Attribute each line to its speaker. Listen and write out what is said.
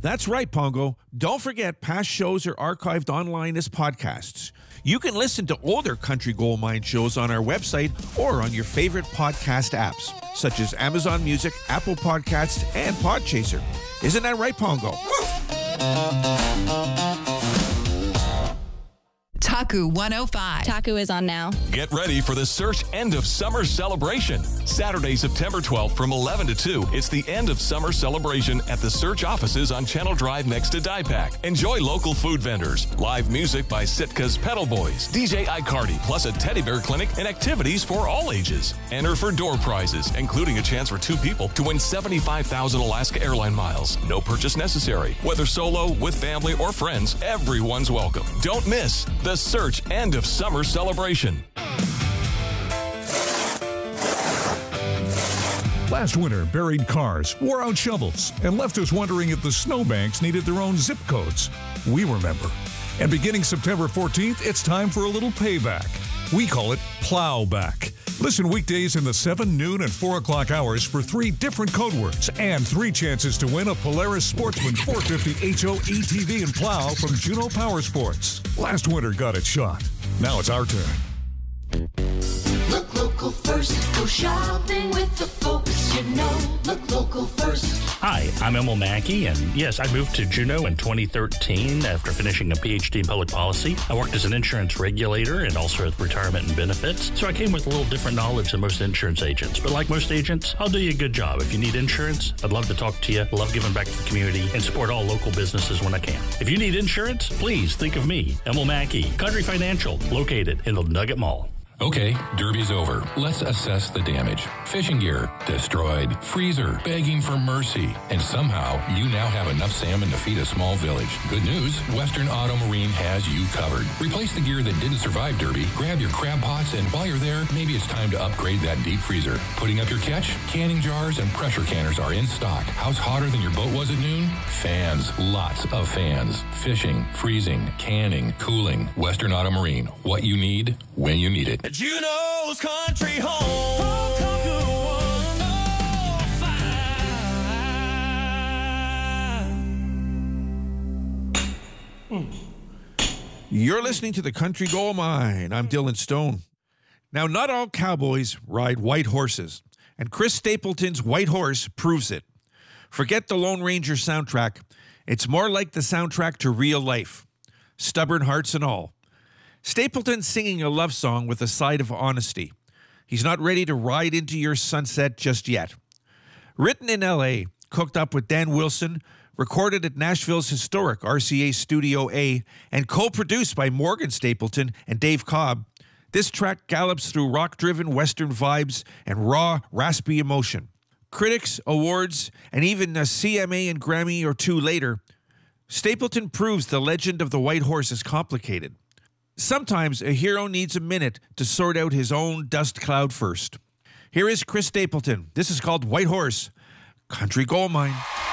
Speaker 1: That's right, Pongo. Don't forget, past shows are archived online as podcasts. You can listen to older Country Gold Mine shows on our website or on your favorite podcast apps, such as Amazon Music, Apple Podcasts, and Podchaser. Isn't that right, Pongo?
Speaker 2: Taku 105.
Speaker 3: Taku is on now.
Speaker 4: Get ready for the Search End of Summer Celebration. Saturday, September 12th from 11 to 2. It's the End of Summer Celebration at the Search offices on Channel Drive next to DiePack. Enjoy local food vendors, live music by Sitka's Pedal Boys, DJ Icardi, plus a teddy bear clinic and activities for all ages. Enter for door prizes, including a chance for 2 people to win 75,000 Alaska Airline miles. No purchase necessary. Whether solo, with family, or friends, everyone's welcome. Don't miss the Search End of Summer Celebration.
Speaker 5: Last winter, buried cars, wore out shovels, and left us wondering if the snowbanks needed their own zip codes. We remember. And beginning September 14th, it's time for a little payback. We call it Plowback. Listen weekdays in the 7, noon, and 4 o'clock hours for 3 different code words and 3 chances to win a Polaris Sportsman 450 HO ATV and plow from Juneau Power Sports. Last winter got its shot. Now it's our turn.
Speaker 6: Look local first. Go shopping with the folks you know. Look local first.
Speaker 7: Hi, I'm Emil Mackey, and yes, I moved to Juneau in 2013 after finishing a PhD in public policy. I worked as an insurance regulator and also at retirement and benefits, so I came with a little different knowledge than most insurance agents. But like most agents, I'll do you a good job. If you need insurance, I'd love to talk to you. I love giving back to the community and support all local businesses when I can. If you need insurance, please think of me, Emil Mackey, Country Financial, located in the Nugget Mall.
Speaker 8: Okay, Derby's over. Let's assess the damage. Fishing gear, destroyed. Freezer, begging for mercy. And somehow, you now have enough salmon to feed a small village. Good news, Western Auto Marine has you covered. Replace the gear that didn't survive Derby, grab your crab pots, and while you're there, maybe it's time to upgrade that deep freezer. Putting up your catch? Canning jars and pressure canners are in stock. House hotter than your boat was at noon? Fans, lots of fans. Fishing, freezing, canning, cooling. Western Auto Marine, what you need, when you need it.
Speaker 9: Juneau's Country Home.
Speaker 1: You're listening to the Country Gold Mine. I'm Dylan Stone. Now, not all cowboys ride white horses, and Chris Stapleton's White Horse proves it. Forget the Lone Ranger soundtrack. It's more like the soundtrack to real life. Stubborn hearts and all. Stapleton's singing a love song with a side of honesty. He's not ready to ride into your sunset just yet. Written in L.A., cooked up with Dan Wilson, recorded at Nashville's historic RCA Studio A, and co-produced by Morgan Stapleton and Dave Cobb, this track gallops through rock-driven Western vibes and raw, raspy emotion. Critics, awards, and even a CMA and Grammy or 2 later, Stapleton proves the legend of the White Horse is complicated. Sometimes a hero needs a minute to sort out his own dust cloud first. Here is Chris Stapleton. This is called White Horse, Country Gold Mine.